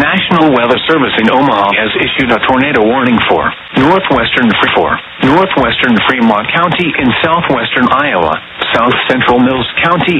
National Weather Service in Omaha has issued a tornado warning for northwestern Fremont County in southwestern Iowa, south central Mills County